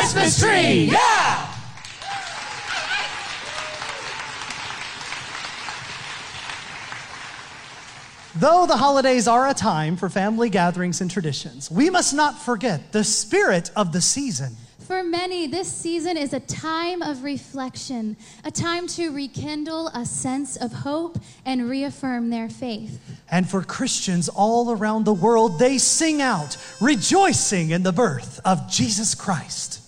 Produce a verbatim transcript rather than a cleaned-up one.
Christmas tree. Yeah! Though the holidays are a time for family gatherings and traditions, we must not forget the spirit of the season. For many, this season is a time of reflection, a time to rekindle a sense of hope and reaffirm their faith. And for Christians all around the world, they sing out, rejoicing in the birth of Jesus Christ.